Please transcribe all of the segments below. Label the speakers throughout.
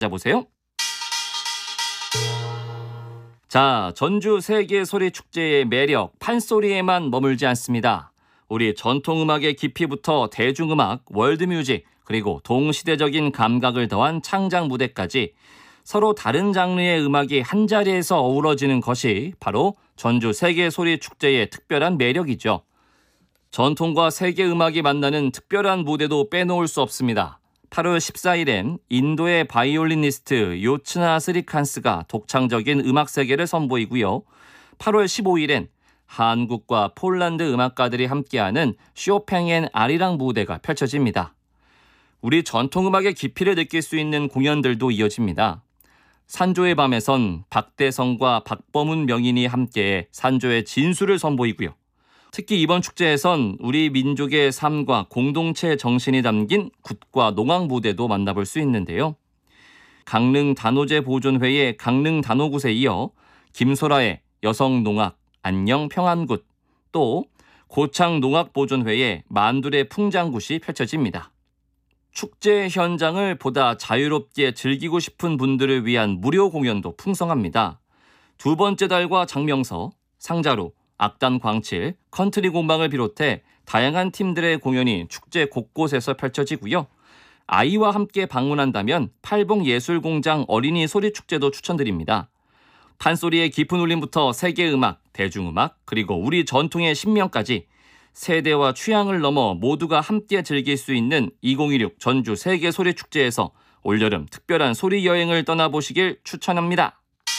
Speaker 1: 보세요. 자, 전주 세계소리축제의 매력, 판소리에만 머물지 않습니다. 우리 전통음악의 깊이부터 대중음악, 월드뮤직, 그리고 동시대적인 감각을 더한 창작 무대까지 서로 다른 장르의 음악이 한자리에서 어우러지는 것이 바로 전주 세계소리축제의 특별한 매력이죠. 전통과 세계 음악이 만나는 특별한 무대도 빼놓을 수 없습니다. 8월 14일엔 인도의 바이올리니스트 요츠나 스리칸스가 독창적인 음악 세계를 선보이고요. 8월 15일엔 한국과 폴란드 음악가들이 함께하는 쇼팽 앤 아리랑 무대가 펼쳐집니다. 우리 전통음악의 깊이를 느낄 수 있는 공연들도 이어집니다. 산조의 밤에선 박대성과 박범훈 명인이 함께 산조의 진수를 선보이고요. 특히 이번 축제에선 우리 민족의 삶과 공동체 정신이 담긴 굿과 농악 무대도 만나볼 수 있는데요. 강릉 단오제 보존회의 강릉 단오굿에 이어 김소라의 여성농악 안녕 평안굿, 또 고창 농악보존회의 만둘의 풍장굿이 펼쳐집니다. 축제 현장을 보다 자유롭게 즐기고 싶은 분들을 위한 무료 공연도 풍성합니다. 두 번째 달과 장명서, 상자루, 악단 광칠, 컨트리 공방을 비롯해 다양한 팀들의 공연이 축제 곳곳에서 펼쳐지고요. 아이와 함께 방문한다면 팔봉예술공장 어린이 소리축제도 추천드립니다. 판소리의 깊은 울림부터 세계음악, 대중음악, 그리고 우리 전통의 신명까지 세대와 취향을 넘어 모두가 함께 즐길 수 있는 2016 전주 세계소리축제에서 올여름 특별한 소리 여행을 떠나보시길 추천합니다.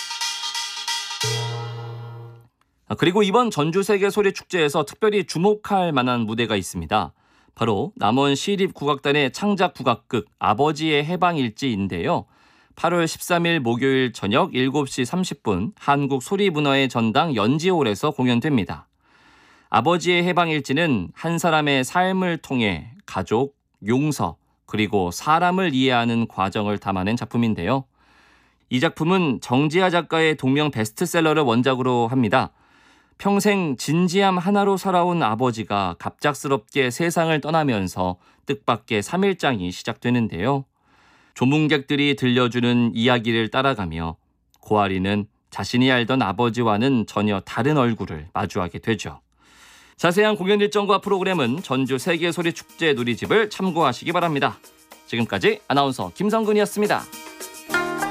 Speaker 1: 그리고 이번 전주 세계소리축제에서 특별히 주목할 만한 무대가 있습니다. 바로 남원 시립국악단의 창작 국악극 아버지의 해방일지인데요. 8월 13일 목요일 저녁 7시 30분 한국소리문화의 전당 연지홀에서 공연됩니다. 아버지의 해방일지는 한 사람의 삶을 통해 가족, 용서, 그리고 사람을 이해하는 과정을 담아낸 작품인데요. 이 작품은 정지하 작가의 동명 베스트셀러를 원작으로 합니다. 평생 진지함 하나로 살아온 아버지가 갑작스럽게 세상을 떠나면서 뜻밖의 3일장이 시작되는데요. 조문객들이 들려주는 이야기를 따라가며 고아리는 자신이 알던 아버지와는 전혀 다른 얼굴을 마주하게 되죠. 자세한 공연 일정과 프로그램은 전주 세계소리축제 누리집을 참고하시기 바랍니다. 지금까지 아나운서 김성근이었습니다.